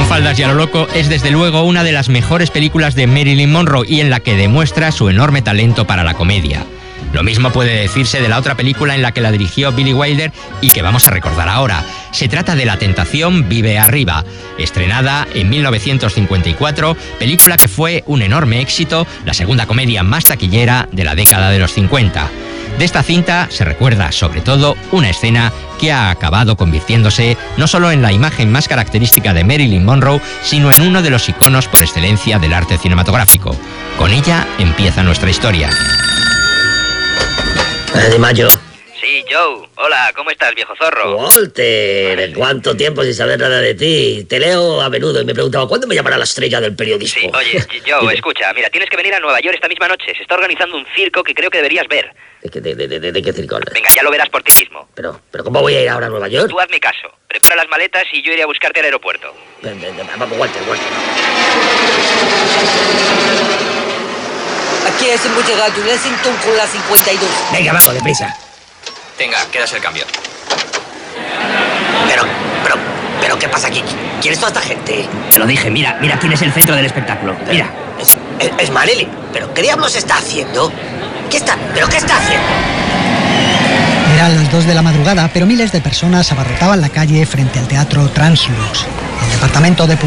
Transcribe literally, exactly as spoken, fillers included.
faldas y a lo loco es desde luego una de las mejores películas de Marilyn Monroe y en la que demuestra su enorme talento para la comedia. Lo mismo puede decirse de la otra película en la que la dirigió Billy Wilder y que vamos a recordar ahora. Se trata de La tentación vive arriba, estrenada en mil novecientos cincuenta y cuatro, película que fue un enorme éxito, la segunda comedia más taquillera de la década de los cincuenta. De esta cinta se recuerda sobre todo una escena que ha acabado convirtiéndose no solo en la imagen más característica de Marilyn Monroe, sino en uno de los iconos por excelencia del arte cinematográfico. Con ella empieza nuestra historia. De Mayo. Sí, Joe. Hola, ¿cómo estás, viejo zorro? Walter, ¿cuánto tiempo sin saber nada de ti? Te leo a menudo y me preguntaba, ¿cuándo me llamará la estrella del periodismo? Sí, oye, Joe, escucha, mira, tienes que venir a Nueva York esta misma noche. Se está organizando un circo que creo que deberías ver. ¿De qué, de, de, de, de qué circo? Venga, ya lo verás por ti mismo. Pero, pero ¿cómo voy a ir ahora a Nueva York? Tú hazme caso. Prepara las maletas y yo iré a buscarte al aeropuerto. Vamos, Walter, Walter. Aquí es en Butcheratu, Lexington con la cincuenta y dos. Venga, vamos, deprisa. Venga, quedas el cambio. Pero, pero, pero, ¿qué pasa aquí? ¿Quién es toda esta gente? Te lo dije, mira, mira quién es el centro del espectáculo. Mira. Es, es, es Marilyn. ¿Pero qué diablos está haciendo? ¿Qué está? ¿Pero qué está haciendo? Eran las dos de la madrugada, pero miles de personas abarrotaban la calle frente al teatro Translux. El departamento de